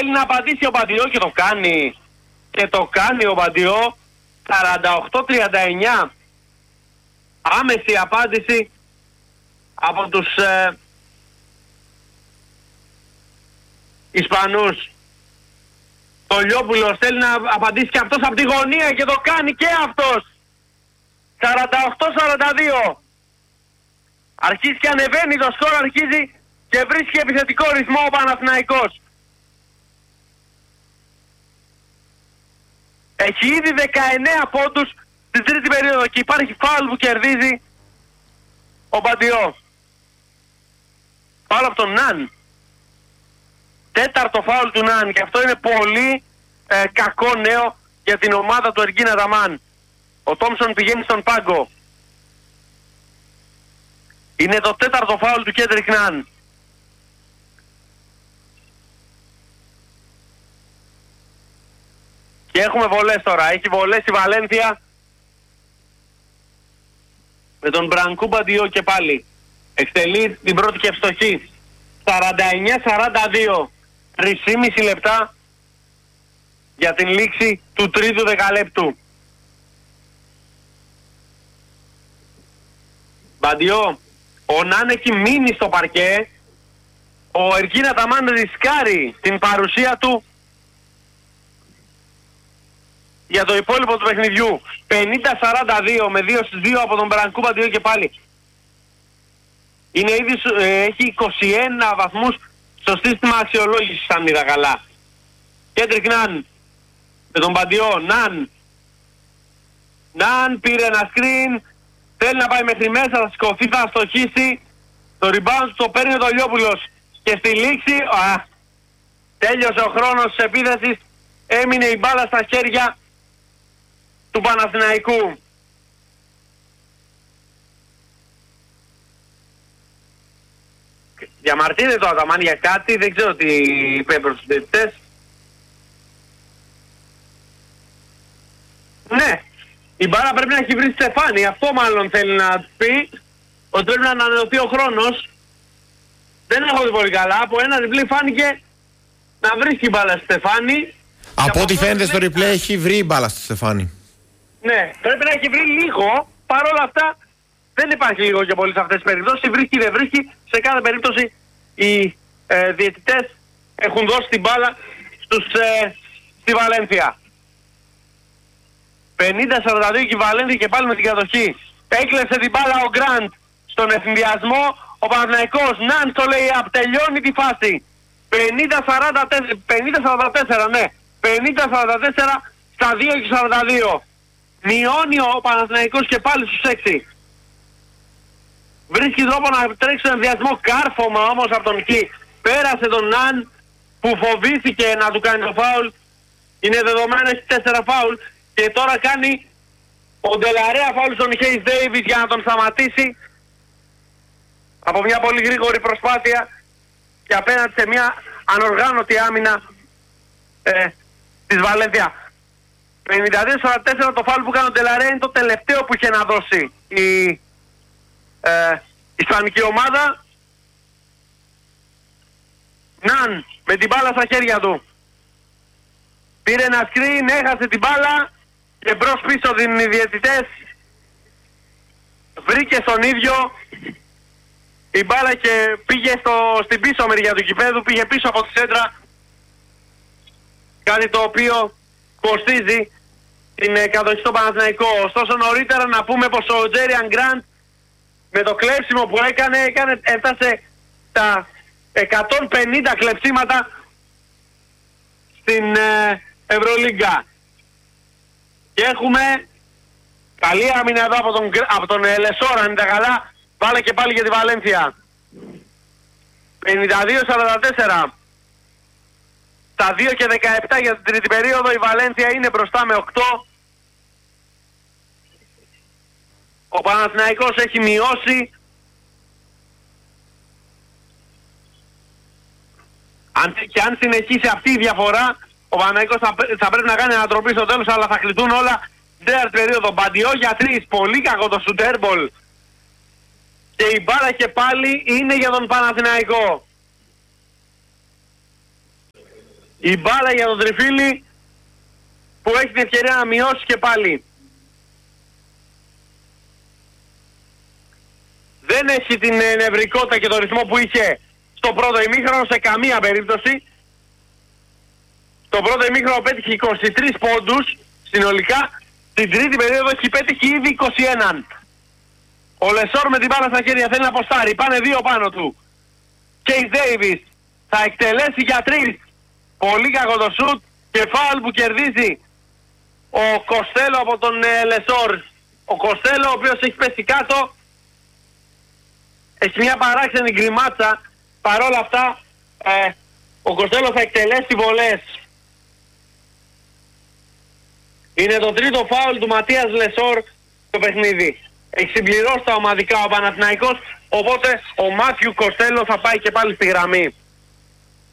θέλει να απαντήσει ο Μπαντιό και το κάνει. Και το κάνει ο Μπαντιό. 48-39. Άμεση απάντηση από τους Ισπανούς. Το Λιόπουλος θέλει να απαντήσει και αυτός από τη γωνία και το κάνει και αυτός. 48-42. Αρχίζει και ανεβαίνει το σκορ, αρχίζει και βρίσκει επιθετικό ρυθμό ο Παναθηναϊκός. Έχει ήδη 19 πόντους στην τρίτη περίοδο και υπάρχει φάουλ που κερδίζει ο Μπαντιό. Φάουλ από τον Ναν. Τέταρτο φάουλ του Ναν και αυτό είναι πολύ κακό νέο για την ομάδα του Εργίν Αταμάν. Ο Τόμσον πηγαίνει στον πάγκο. Είναι το τέταρτο φάουλ του Κέντρικ Ναν. Και έχουμε βολές τώρα. Έχει βολές η Βαλένθια με τον Μπρανκού Μπαντιό και πάλι. Εκτελεί την πρώτη και ευστοχή. 49-42. 3,5 λεπτά για την λήξη του τρίτου δεκαλέπτου. Μπαντιό, ο Ναν έχει μείνει στο παρκέ. Ο Εργίν Αταμάν ρισκάρει την παρουσία του για το υπόλοιπο του παιχνιδιού. 50-42 με 2-2 από τον Μπρανκού Μπαντιό και πάλι. Είναι ήδη, έχει 21 βαθμούς στο σύστημα αξιολόγησης, αν είδα καλά. Κέντρικ Ναν με τον Μπαντιό. Ναν πήρε ένα screen, θέλει να πάει μέχρι μέσα, θα σηκωθεί, θα στοχίσει. Το rebound το παίρνει ο Λιόπουλος. Και στη λήξη, τέλειωσε ο χρόνος της επίθεσης, έμεινε η μπάλα στα χέρια του Παναθηναϊκού. Διαμαρτύρεται ο Αταμάν για κάτι, δεν ξέρω τι είπε προς τους διαιτητές. Ναι, η μπάλα πρέπει να έχει βρει Στεφάνη, αυτό μάλλον θέλει να πει, ότι πρέπει να ανανεωθεί ο χρόνος. Δεν έχω δει πολύ καλά, από ένα replay φάνηκε να βρίσκει μπάλα στη Στεφάνη. Από ό,τι φαίνεται στο replay έχει βρει μπάλα στη Στεφάνη. Ναι, πρέπει να έχει βρει λίγο, παρόλα αυτά δεν υπάρχει λίγο και πολύ σε αυτές τις περιπτώσεις, βρίσκει ή δεν βρίσκει, σε κάθε περίπτωση οι διαιτητές έχουν δώσει την μπάλα στη Βαλένθια. 50-42 και η Βαλένθια και πάλι με την κατοχή. Έκλεψε την μπάλα ο Γκραντ στον ευθυνδιασμό, ο Παναθηναϊκός, Ναν στο lay-up, τελειώνει τη φάση. 50-44, ναι, 50-44 στα 2-42. Μειώνει ο Παναθηναϊκός και πάλι στους 6. Βρίσκει τρόπο να τρέξει στον ενδιασμό, κάρφωμα όμως από τον Κι. Πέρασε τον Ναν που φοβήθηκε να του κάνει το φάουλ. Είναι δεδομένο, έχει 4 φάουλ. Και τώρα κάνει ο Ντελαρέα φάουλ στον Χέις Ντέιβις για να τον σταματήσει. Από μια πολύ γρήγορη προσπάθεια και απέναντι σε μια ανοργάνωτη άμυνα της Βαλένθια. 52-44 το φάουλ που κάνει ο Ντελαρέα είναι το τελευταίο που είχε να δώσει η ισπανική ομάδα. Ναν με την μπάλα στα χέρια του. Πήρε ένα screen, έχασε την μπάλα και μπρος πίσω δίνουν οι διαιτητές. Βρήκε στον ίδιο η μπάλα και πήγε στην πίσω μεριά του γηπέδου, πήγε πίσω από τη σέντρα. Κάτι το οποίο κοστίζει την κατοχή στο Παναθηναϊκό. Ωστόσο νωρίτερα να πούμε πως ο Τζέριαν Γκραντ με το κλέψιμο που έφτασε τα 150 κλεψίματα στην Ευρωλίγκα. Και έχουμε καλή άμυνα εδώ από τον Λεσόρα, αν ήταν καλά, βάλε και πάλι για τη Βαλένθια. 52-44. Στα 2 και 17 για την τρίτη περίοδο η Βαλένθια είναι μπροστά με 8. Ο Παναθηναϊκός έχει μειώσει. Και αν συνεχίσει αυτή η διαφορά, ο Παναθηναϊκός θα πρέπει να κάνει ανατροπή στο τέλος, αλλά θα κλειτούν όλα. Τέταρτη περίοδο, Μπαντιό για 3, πολύ κακό το σουτέρμπολ. Και η μπάλα και πάλι είναι για τον Παναθηναϊκό. Η μπάλα για τον Τριφίλη που έχει την ευκαιρία να μειώσει και πάλι. Δεν έχει την νευρικότητα και τον ρυθμό που είχε στο πρώτο ημίχρονο σε καμία περίπτωση. Στο πρώτο ημίχρονο πέτυχε 23 πόντους συνολικά. Στην τρίτη περίοδο έχει πέτυχε ήδη 21. Ο Λεσόρ με την μπάλα στα χέρια θέλει να αποστάρει. Πάνε 2 πάνω του. Κέις Ντέιβις θα εκτελέσει για 3. Πολύ κακό το σουτ και φάουλ που κερδίζει ο Κοστέλο από τον Λεσόρ. Ο Κοστέλο ο οποίος έχει πέσει κάτω. Έχει μια παράξενη γκριμάτσα. Παρόλα αυτά ο Κοστέλο θα εκτελέσει βολές. Είναι το τρίτο φάουλ του Ματίας Λεσόρ στο παιχνίδι. Έχει συμπληρώσει τα ομαδικά ο Παναθηναϊκός, οπότε ο Μάθιου Κοστέλο θα πάει και πάλι στη γραμμή.